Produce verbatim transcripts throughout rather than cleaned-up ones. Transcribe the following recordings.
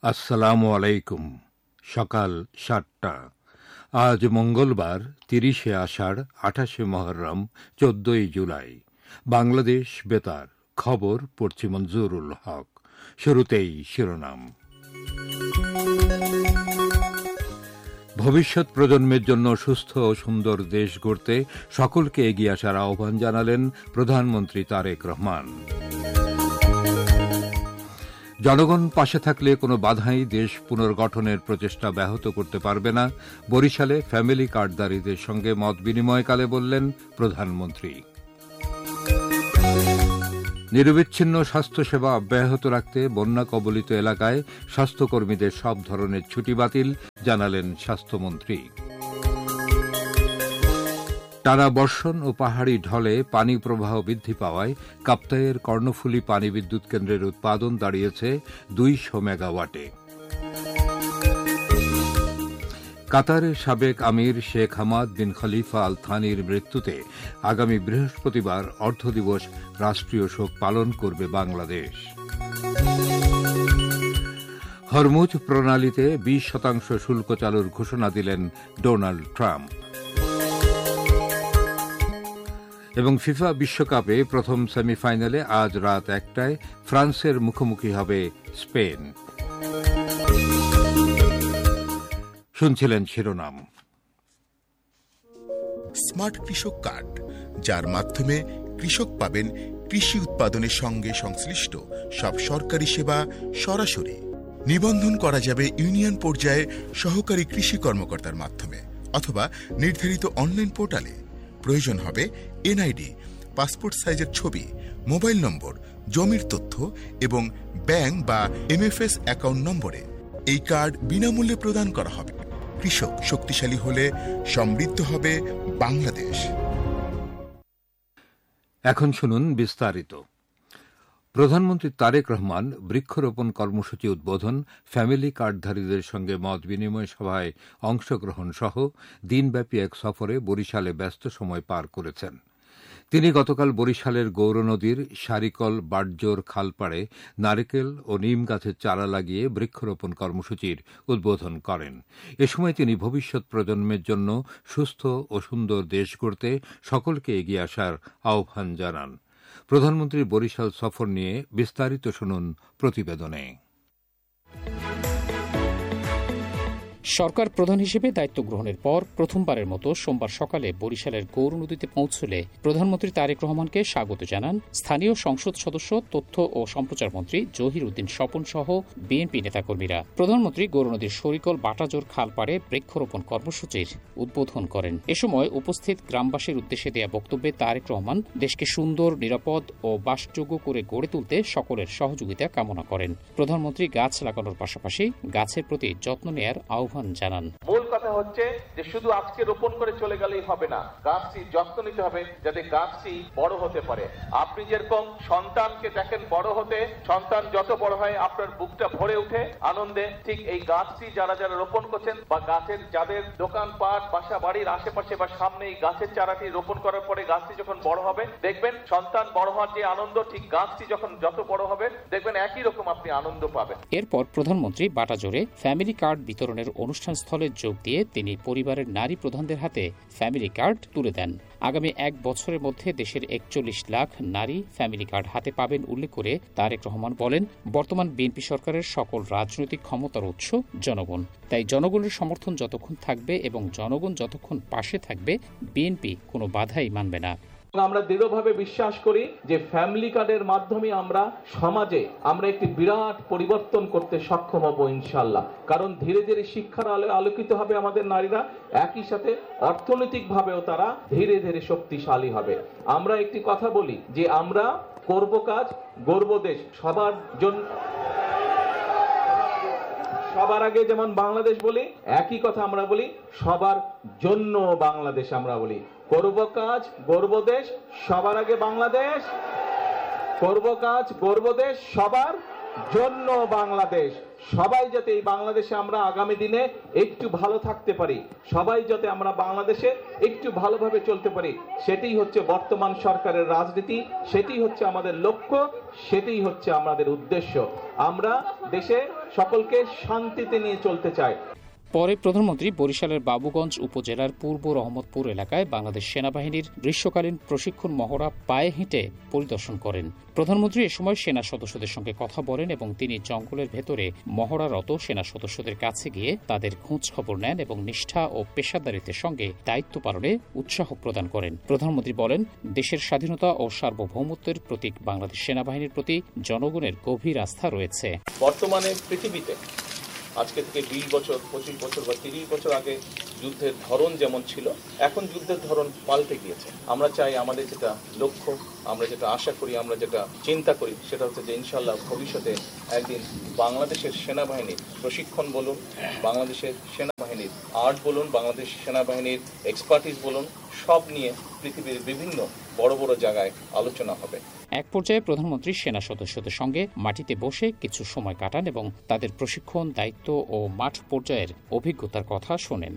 আসসালামু আলাইকুম। সকাল সাতটা। আজ মঙ্গলবার তিরিশে আষাঢ়, আঠাশে মহররম, চোদ্দই জুলাই। বাংলাদেশ বেতার খবর পড়ছি মঞ্জুরুল হক। শুরুতেই শিরোনাম। ভবিষ্যৎ প্রজন্মের জন্য সুস্থ ও সুন্দর দেশ গড়তে সকলকে এগিয়ে আসার আহ্বান জানালেন প্রধানমন্ত্রী তারেক রহমান। জনগণ পাশে থাকলে কোনো বাধাই দেশ পুনর্গঠনের প্রচেষ্টা ব্যাহত করতে পারবে না, বরিশালে ফ্যামিলি কার্ডধারীদের সঙ্গে মত বিনিময়কালে বললেন প্রধানমন্ত্রী। নিরবিচ্ছিন্ন স্বাস্থ্যসেবা অব্যাহত রাখতে বন্যা কবলিত এলাকায় স্বাস্থ্যকর্মীদের সব ধরনের ছুটি বাতিল, জানালেন স্বাস্থ্যমন্ত্রী। টানা বর্ষণ ও পাহাড়ি ঢলে পানি প্রবাহ বৃদ্ধি পাওয়ায় কাপ্তাইয়ের কর্ণফুলী পানি বিদ্যুৎ কেন্দ্রের উৎপাদন দাঁড়িয়েছে দুইশো মেগাওয়াটে। কাতারের সাবেক আমির শেখ হামাদ বিন খলিফা আল থানির মৃত্যুতে আগামী বৃহস্পতিবার অর্ধদিবস রাষ্ট্রীয় শোক পালন করবে বাংলাদেশ। হরমুজ প্রণালীতে বিশ শতাংশ শুল্ক চালুর ঘোষণা দিলেন ডোনাল্ড ট্রাম্প। এবং ফিফা বিশ্বকাপে প্রথম সেমিফাইনালে আজ রাত একটায় ফ্রান্সের মুখোমুখি হবে স্পেন। শুনছিলেন শিরোনাম। স্মার্ট কৃষক কার্ড, যার মাধ্যমে কৃষক পাবেন কৃষি উৎপাদনের সঙ্গে সংশ্লিষ্ট সব সরকারি সেবা সরাসরি। নিবন্ধন করা যাবে ইউনিয়ন পর্যায়ে সহকারী কৃষি কর্মকর্তার মাধ্যমে অথবা নির্ধারিত অনলাইন পোর্টালে। প্রয়োজন হবে এনআইডি, পাসপোর্ট সাইজের ছবি, মোবাইল নম্বর, জমির তথ্য এবং ব্যাংক বা এমএফএস অ্যাকাউন্ট নম্বরে। এই কার্ড বিনামূল্যে প্রদান করা হবে। কৃষক শক্তিশালী হলে সমৃদ্ধ হবে বাংলাদেশ। এখন শুনুন বিস্তারিত। প্রধানমন্ত্রী তারেক রহমান বৃক্ষরোপণ কর্মসূচি উদ্বোধন, ফ্যামিলি কার্ডধারীদের সঙ্গে মত বিনিময় সভায় অংশগ্রহণ সহ দিনব্যাপী এক সফরে বরিশালে ব্যস্ত সময় পার করেছেন। তিনি গতকাল বরিশালের গৌরনদীর সারিকল বাটজোর খালপাড়ে নারিকেল ও নিম গাছের চারা লাগিয়ে বৃক্ষরোপণ কর্মসূচির উদ্বোধন করেন। এ সময় তিনি ভবিষ্যৎ প্রজন্মের জন্য সুস্থ ও সুন্দর দেশ গড়তে সকলকে এগিয়ে আসার আহ্বান জানান। প্রধানমন্ত্রীর বরিশাল সফর নিয়ে বিস্তারিত শুনুন প্রতিবেদনে। সরকার প্রধান হিসেবে দায়িত্ব গ্রহণের পর প্রথমবারের মতো সোমবার সকালে বরিশালের গৌরনদীতে পৌঁছলে প্রধানমন্ত্রী তারেক রহমানকে স্বাগত জানান স্থানীয় সংসদ সদস্য, তথ্য ও সম্প্রচার মন্ত্রী জহির উদ্দিন স্বপন সহ বিএনপি নেতাকর্মীরা। প্রধানমন্ত্রী গৌরনদীর সরিকল বাটাজোর খালপাড়ে বৃক্ষরোপণ কর্মসূচির উদ্বোধন করেন। এ সময় উপস্থিত গ্রামবাসীর উদ্দেশ্যে দেয়া বক্তব্যে তারেক রহমান দেশকে সুন্দর, নিরাপদ ও বাসযোগ্য করে গড়ে তুলতে সকলের সহযোগিতা কামনা করেন। প্রধানমন্ত্রী গাছ লাগানোর পাশাপাশি গাছের প্রতি যত্ন নেয়ার আহ্বান জানান। মূল কথা হচ্ছে যে শুধু আজকে রোপণ করে চলে গেলেই হবে না, গাছটির যত্ন নিতে হবে যাতে গাছটি বড় হতে পারে। আপনি যেরকম সন্তানকে দেখেন বড় হতে, সন্তান যত বড় হয় আপনার বুকটা ভরে উঠে আনন্দে, ঠিক এই গাছটি যারা যারা রোপণ করছেন বা গাছের যাদের দোকানপাট, বাসা বাড়ির আশেপাশে বা সামনে এই গাছের চারাটি রোপণ করার পরে গাছটি যখন বড় হবে দেখবেন সন্তান বড় হওয়ার যে আনন্দ, ঠিক গাছটি যখন যত বড় হবে দেখবেন একই রকম আপনি আনন্দ পাবেন। এরপর প্রধানমন্ত্রী বাটাজোরে ফ্যামিলি কার্ড বিতরণের অনুষ্ঠান স্থলে যোগ দিয়ে তিনি পরিবারের নারী প্রধানদের হাতে ফ্যামিলি কার্ড তুলে দেন। আগামী এক বছরের মধ্যে দেশের একচল্লিশ লাখ নারী ফ্যামিলি কার্ড হাতে পাবেন উল্লেখ করে তারেক রহমান বলেন, বর্তমান বিএনপি সরকারের সকল রাজনৈতিক ক্ষমতার উৎস জনগণ। তাই জনগণের সমর্থন যতক্ষণ থাকবে এবং জনগণ যতক্ষণ পাশে থাকবে, বিএনপি কোনো বাধাই মানবে না। আমরা দৃঢ়ভাবে বিশ্বাস করি যে ফ্যামিলি কার্ডের মাধ্যমে আমরা সমাজে আমরা একটি বিরাট পরিবর্তন করতে সক্ষম হব ইনশাআল্লাহ। কারণ ধীরে ধীরে শিক্ষার আলো আলোকিত হবে আমাদের নারীরা, একই সাথে অর্থনৈতিক ভাবেও তারা ধীরে ধীরে শক্তিশালী হবে। আমরা একটি কথা বলি যে আমরা করব কাজ, গর্ব দেশ। সবার জন্য, সবার আগে যেমন বাংলাদেশ বলি, একই কথা আমরা বলি সবার জন্য বাংলাদেশ। আমরা বলি করব কাজ, গর্ব দেশ, সবার আগে বাংলাদেশ। করব কাজ, গর্ব দেশ, সবার জন্য বাংলাদেশ। সবাই যাতে এই বাংলাদেশে আমরা আগামী দিনে একটু ভালো থাকতে পারি, সবাই যাতে আমরা বাংলাদেশে একটু ভালোভাবে চলতে পারি, সেটাই হচ্ছে বর্তমান সরকারের রাজনীতি, সেটাই হচ্ছে আমাদের লক্ষ্য, সেটাই হচ্ছে আমাদের উদ্দেশ্য। আমরা দেশে সকলকে শান্তিতে নিয়ে চলতে চাই। পরে প্রধানমন্ত্রী বরিশালের বাবুগঞ্জ উপজেলার পূর্ব রহমতপুর এলাকায় বাংলাদেশ সেনাবাহিনীর গ্রীষ্মকালীন প্রশিক্ষণ মহড়া পায়ে হেঁটে পরিদর্শন করেন। প্রধানমন্ত্রী এ সময় সেনা সদস্যদের সঙ্গে কথা বলেন এবং তিনি জঙ্গলের ভেতরে মহড়ারত সেনা সদস্যদের কাছে গিয়ে তাদের খোঁজ খবর নেন এবং নিষ্ঠা ও পেশাদারিত্বের সঙ্গে দায়িত্ব পালনে উৎসাহ প্রদান করেন। প্রধানমন্ত্রী বলেন, দেশের স্বাধীনতা ও সার্বভৌমত্বের প্রতীক বাংলাদেশ সেনাবাহিনীর প্রতি জনগণের গভীর আস্থা রয়েছে। বর্তমানে পৃথিবীতে আজকে থেকে বিশ বছর পঁচিশ বছর বা তিরিশ বছর আগে যুদ্ধের ধরন যেমন ছিল, এখন যুদ্ধের ধরন পাল্টে গিয়েছে। আমরা চাই আমাদের যেটা লক্ষ্য, আমরা যেটা আশা করি, আমরা যেটা চিন্তা করি, সেটা হচ্ছে যে ইনশাল্লাহ ভবিষ্যতে একদিন বাংলাদেশের সেনাবাহিনীর প্রশিক্ষণ বলুন, বাংলাদেশের সেনাবাহিনীর আর্ট বলুন, বাংলাদেশ সেনাবাহিনীর এক্সপার্টিস বলুন, সব নিয়ে পৃথিবীর বিভিন্ন বড় বড় জায়গায় আলোচনা হবে। এক পর্যায়ে প্রধানমন্ত্রী সেনা সদস্যদের সঙ্গে মাটিতে বসে কিছু সময় কাটান এবং তাদের প্রশিক্ষণ, দায়িত্ব ও মাঠ পর্যায়ের অভিজ্ঞতার কথা শোনেন।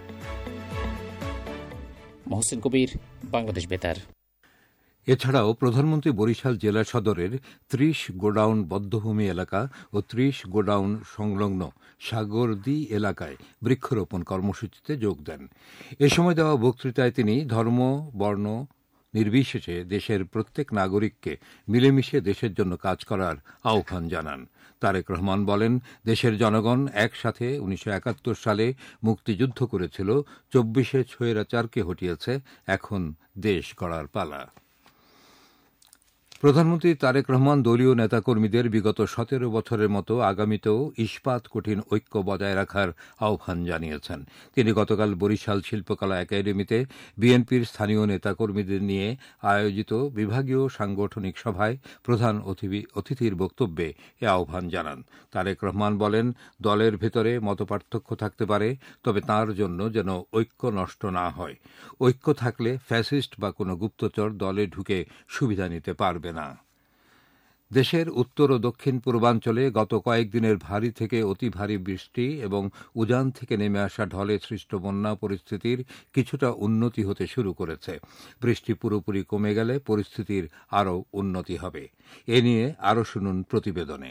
মহসিন কবির, বাংলাদেশ বেতার। এছাড়াও প্রধানমন্ত্রী বরিশাল জেলা সদরের ত্রিশ গোডাউন বধ্যভূমি এলাকা ও ত্রিশ গোডাউন সংলগ্ন সাগরদী এলাকায় বৃক্ষরোপণ কর্মসূচিতে যোগ দেন। এ সময় দেওয়া বক্তৃতায় তিনি ধর্ম, বর্ণ নির্বিশেষে দেশের প্রত্যেক নাগরিককে মিলেমিশে দেশের জন্য কাজ করার আহ্বান জানান। তারেক রহমান বলেন, দেশের জনগণ একসাথে উনিশশো একাত্তর সালে মুক্তিযুদ্ধ করেছিল, চব্বিশে স্বৈরাচারকে হটিয়েছে, এখন দেশ গড়ার পালা। প্রধানমন্ত্রী তারেক রহমান দলীয় নেতাকর্মীদের বিগত সতেরো বছরের মতো আগামীতেও ইস্পাত কঠিন ঐক্য বজায় রাখার আহ্বান জানিয়েছেন। তিনি গতকাল বরিশাল শিল্পকলা একাডেমিতে বিএনপির স্থানীয় নেতাকর্মীদের নিয়ে আয়োজিত বিভাগীয় সাংগঠনিক সভায় প্রধান অতিথির বক্তব্যে এ আহ্বান জানান। তারেক রহমান বলেন, দলের ভেতরে মতপার্থক্য থাকতে পারে, তবে তার জন্য যেন ঐক্য নষ্ট না হয়। ঐক্য থাকলে ফ্যাসিস্ট বা কোনো গুপ্তচর দলে ঢুকে সুবিধা নিতে পারবে না। দেশের উত্তর ও দক্ষিণ পূর্বাঞ্চলে গত কয়েকদিনের ভারী থেকে অতি ভারী বৃষ্টি এবং উজান থেকে নেমে আসা ঢলে সৃষ্ট বন্যা পরিস্থিতির কিছুটা উন্নতি হতে শুরু করেছে। বৃষ্টি পুরোপুরি কমে গেলে পরিস্থিতির আরও উন্নতি হবে। এ নিয়ে আরও শুনুন প্রতিবেদনে।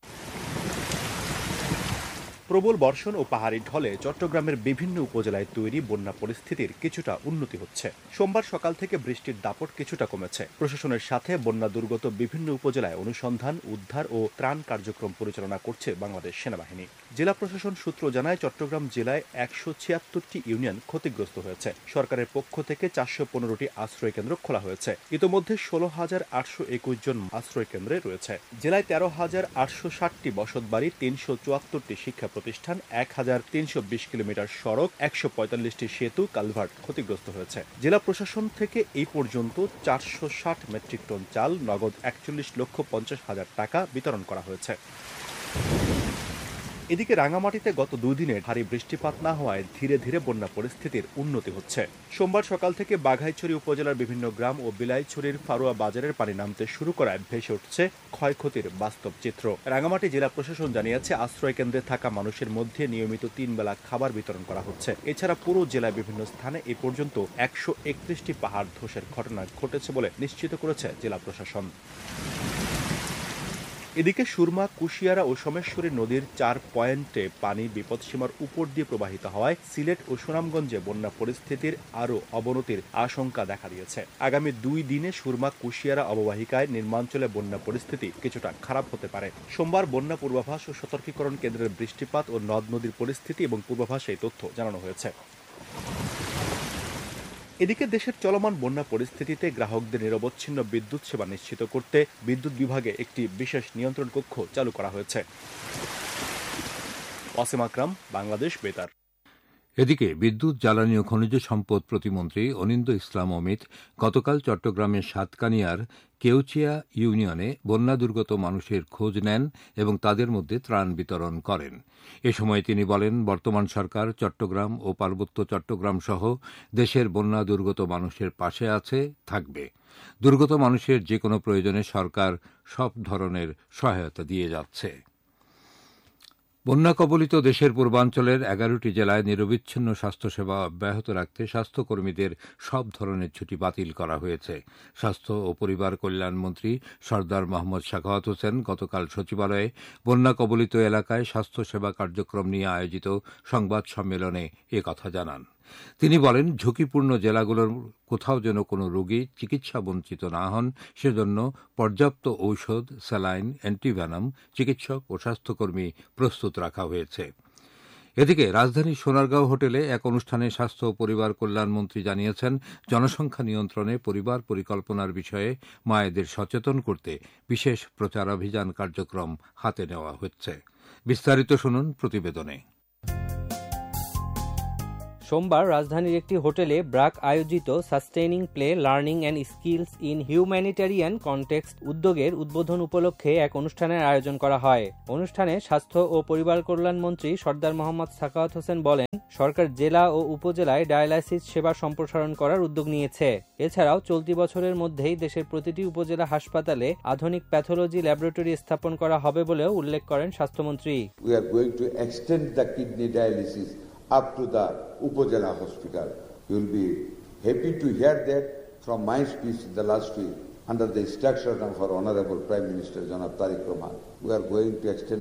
প্রবল বর্ষণ ও পাহাড়ি ঢলে চট্টগ্রামের বিভিন্ন উপজেলায় তৈরি বন্যা পরিস্থিতির কিছুটা উন্নতি হচ্ছে। সোমবার সকাল থেকে বৃষ্টির দাপট কিছুটা কমেছে। প্রশাসনের সাথে বন্যা দুর্গত বিভিন্ন উপজেলায় অনুসন্ধান, উদ্ধার ও ত্রাণ কার্যক্রম পরিচালনা করছে বাংলাদেশ সেনাবাহিনী। জেলা প্রশাসন সূত্র জানায়, চট্টগ্রাম জেলায় একশো ছিয়াত্তরটি ইউনিয়ন ক্ষতিগ্রস্ত হয়েছে। সরকারের পক্ষ থেকে চারশো পনেরোটি আশ্রয় কেন্দ্র খোলা হয়েছে। ইতোমধ্যে ষোলো হাজার আটশো একুশ জন আশ্রয় কেন্দ্রে রয়েছে। জেলায় তেরো হাজার আটশো ষাটটি বসতবাড়ি, তিনশো চুয়াত্তরটি শিক্ষা প্রতিষ্ঠান, এক হাজার তিনশো বিশ কিলোমিটার সড়ক, একশো পঁয়তাল্লিশটি সেতু, কালভার্ট ক্ষতিগ্রস্ত হয়েছে। জেলা প্রশাসন থেকে এই পর্যন্ত চারশো ষাট মেট্রিক টন চাল, নগদ একচল্লিশ লক্ষ পঞ্চাশ হাজার টাকা বিতরণ করা হয়েছে। এদিকে রাঙামাটিতে গত দুই দিনে ভারী বৃষ্টিপাত না হওয়ায় ধীরে ধীরে বন্যা পরিস্থিতির উন্নতি হচ্ছে। সোমবার সকাল থেকে বাঘাইছড়ি উপজেলার বিভিন্ন গ্রাম ও বিলাইছড়ির ফারুয়া বাজারের পানি নামতে শুরু করায় ভেসে উঠছে ক্ষয়ক্ষতির বাস্তব চিত্র। রাঙামাটি জেলা প্রশাসন জানিয়েছে, আশ্রয় কেন্দ্রে থাকা মানুষের মধ্যে নিয়মিত তিন বেলা খাবার বিতরণ করা হচ্ছে। এছাড়া পুরো জেলায় বিভিন্ন স্থানে এ পর্যন্ত একশো একত্রিশটি পাহাড় ধসের ঘটনা ঘটেছে বলে নিশ্চিত করেছে জেলা প্রশাসন। এদিকে সুরমা, কুশিয়ারা ও সোমেশ্বরী নদীর চার পয়েন্টে পানি বিপদসীমার উপর দিয়ে প্রবাহিত হওয়ায় সিলেট ও সুনামগঞ্জে বন্যা পরিস্থিতির আরও অবনতির আশঙ্কা দেখা দিয়েছে। আগামী দুই দিনে সুরমা, কুশিয়ারা অববাহিকায় নিম্নাঞ্চলে বন্যা পরিস্থিতি কিছুটা খারাপ হতে পারে। সোমবার বন্যা পূর্বাভাস ও সতর্কীকরণ কেন্দ্রের বৃষ্টিপাত ও নদ নদীর পরিস্থিতি এবং পূর্বাভাসে এই তথ্য জানানো হয়েছে। এদিকে দেশের চলমান বন্যা পরিস্থিতিতে গ্রাহকদের নিরবচ্ছিন্ন বিদ্যুৎ সেবা নিশ্চিত করতে বিদ্যুৎ বিভাগে একটি বিশেষ নিয়ন্ত্রণ কক্ষ চালু করা হয়েছে। ওয়াসিম আকরাম, বাংলাদেশ বেতার। এদিকে বিদ্যুৎ, জ্বালানি ও খনিজ সম্পদ প্রতিমন্ত্রী অনিন্দ্য ইসলাম অমিত গতকাল চট্টগ্রামের সাতকানিয়ার কেউচিয়া ইউনিয়নে বন্যা দুর্গত মানুষের খোঁজ নেন এবং তাদের মধ্যে ত্রাণ বিতরণ করেন। এ সময় তিনি বলেন, বর্তমান সরকার চট্টগ্রাম ও পার্বত্য চট্টগ্রাম সহ দেশের বন্যা দুর্গত মানুষের পাশে আছে, থাকবে। দুর্গত মানুষের যে কোনো প্রয়োজনে সরকার সব ধরনের সহায়তা দিয়ে যাচ্ছে। বন্যা কবলিত দেশের পূর্বাঞ্চলের এগারোটি জেলায় নিরবিচ্ছিন্ন স্বাস্থ্যসেবা অব্যাহত রাখতে স্বাস্থ্যকর্মীদের সব ধরনের ছুটি বাতিল করা হয়েছে। স্বাস্থ্য ও পরিবার কল্যাণমন্ত্রী সরদার মোহাম্মদ সাখাওয়াত হোসেন গতকাল সচিবালয়ে বন্যা কবলিত এলাকায় স্বাস্থ্যসেবা কার্যক্রম নিয়ে আয়োজিত সংবাদ সম্মেলনে এ কথা জানান। তিনি বলেন, ঝুঁকিপূর্ণ জেলাগুলোর কোথাও যেন কোনো রোগী চিকিৎসা বঞ্চিত না হন, সেজন্য পর্যাপ্ত ঔষধ, স্যালাইন, অ্যান্টিভেনাম, চিকিৎসক ও স্বাস্থ্যকর্মী প্রস্তুত রাখা হয়েছে। এদিকে রাজধানীর সোনারগাঁও হোটেলে এক অনুষ্ঠানে স্বাস্থ্য ও পরিবার কল্যাণমন্ত্রী জানিয়েছেন, জনসংখ্যা নিয়ন্ত্রণে পরিবার পরিকল্পনার বিষয়ে মায়েদের সচেতন করতে বিশেষ প্রচারাভিযান কার্যক্রম হাতে নেওয়া হচ্ছে। বিস্তারিত শুনুন প্রতিবেদনে। সোমবার রাজধানীর একটি হোটেলে ব্র্যাক আয়োজিত sustaining play, learning and skills in humanitarian context উদ্যোগের উদ্বোধন উপলক্ষে এক অনুষ্ঠানের আয়োজন করা হয়। অনুষ্ঠানে স্বাস্থ্য ও পরিবার কল্যাণ মন্ত্রী সরদার মোহাম্মদ সাখাওয়াত হোসেন বলেন, সরকার জেলা ও উপজেলায় ডায়ালাইসিস সেবা সম্প্রসারণ করার উদ্যোগ নিয়েছে। এছাড়াও চলতি বছরের মধ্যেই দেশের প্রতিটি উপজেলা হাসপাতালে আধুনিক প্যাথোলজি ল্যাবরেটরি স্থাপন করা হবে বলেও উল্লেখ করেন স্বাস্থ্যমন্ত্রী। We are going to extend the kidney dialysis up to the Upazila hospital. You will be happy to hear that from my speech in the last week under the instruction of our Honorable Prime Minister Janab Tariq Rahman. We are going to extend